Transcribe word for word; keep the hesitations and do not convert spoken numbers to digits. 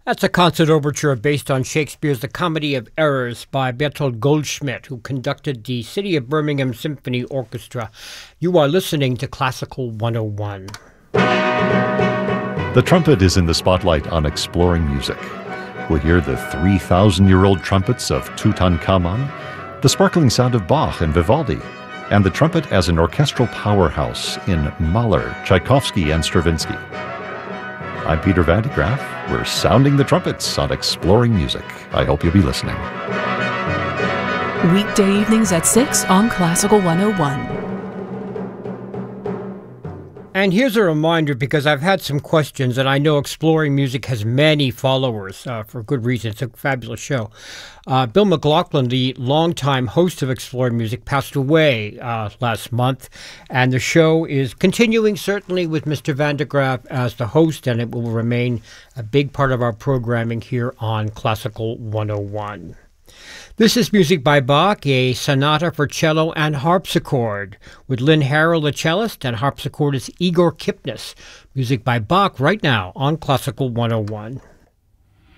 That's a concert overture based on Shakespeare's The Comedy of Errors by Bertolt Goldschmidt, who conducted the City of Birmingham Symphony Orchestra. You are listening to Classical one oh one. The trumpet is in the spotlight on Exploring Music. We'll hear the three thousand year old trumpets of Tutankhamun, the sparkling sound of Bach and Vivaldi, and the trumpet as an orchestral powerhouse in Mahler, Tchaikovsky, and Stravinsky. I'm Peter Van de Graaff. We're sounding the trumpets on Exploring Music. I hope you'll be listening. Weekday evenings at six on Classical one oh one. And here's a reminder, because I've had some questions, and I know Exploring Music has many followers uh, for good reason. It's a fabulous show. Uh, Bill McLaughlin, the longtime host of Exploring Music, passed away uh, last month, and the show is continuing, certainly, with Mister Van de Graaff as the host, and it will remain a big part of our programming here on Classical one oh one. This is music by Bach, a sonata for cello and harpsichord, with Lynn Harrell, the cellist, and harpsichordist Igor Kipnis. Music by Bach right now on Classical one oh one.